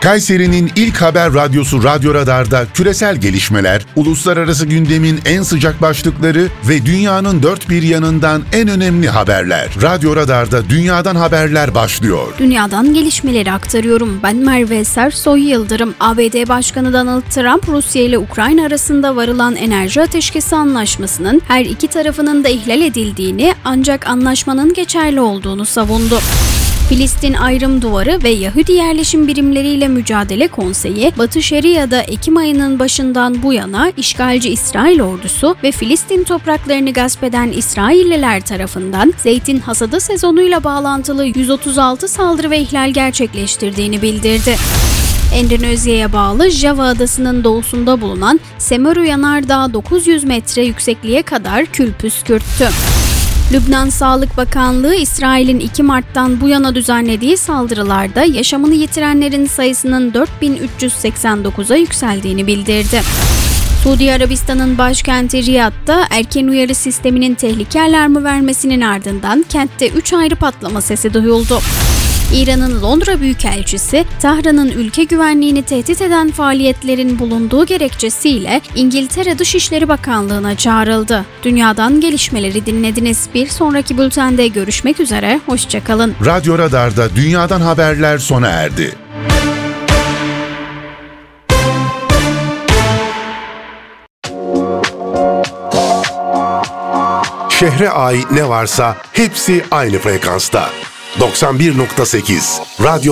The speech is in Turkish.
Kayseri'nin ilk haber radyosu Radyo Radar'da küresel gelişmeler, uluslararası gündemin en sıcak başlıkları ve dünyanın dört bir yanından en önemli haberler. Radyo Radar'da dünyadan haberler başlıyor. Dünyadan gelişmeleri aktarıyorum. Ben Merve Eser Soy Yıldırım. ABD Başkanı Donald Trump, Rusya ile Ukrayna arasında varılan enerji ateşkesi anlaşmasının her iki tarafının da ihlal edildiğini, ancak anlaşmanın geçerli olduğunu savundu. Filistin Ayrım Duvarı ve Yahudi Yerleşim Birimleriyle Mücadele Konseyi, Batı Şeria'da Ekim ayının başından bu yana işgalci İsrail ordusu ve Filistin topraklarını gasp eden İsrailliler tarafından zeytin hasadı sezonuyla bağlantılı 136 saldırı ve ihlal gerçekleştirdiğini bildirdi. Endonezya'ya bağlı Java adasının doğusunda bulunan Semeru Yanardağ 900 metre yüksekliğe kadar kül püskürttü. Lübnan Sağlık Bakanlığı, İsrail'in 2 Mart'tan bu yana düzenlediği saldırılarda yaşamını yitirenlerin sayısının 4.389'a yükseldiğini bildirdi. Suudi Arabistan'ın başkenti Riyad'da erken uyarı sisteminin tehlike alarmı vermesinin ardından kentte 3 ayrı patlama sesi duyuldu. İran'ın Londra Büyükelçisi, Tahran'ın ülke güvenliğini tehdit eden faaliyetlerin bulunduğu gerekçesiyle İngiltere Dışişleri Bakanlığı'na çağrıldı. Dünyadan gelişmeleri dinlediniz. Bir sonraki bültende görüşmek üzere, hoşçakalın. Radyo Radar'da dünyadan haberler sona erdi. Şehre ait ne varsa hepsi aynı frekansta. 91.8 Radyo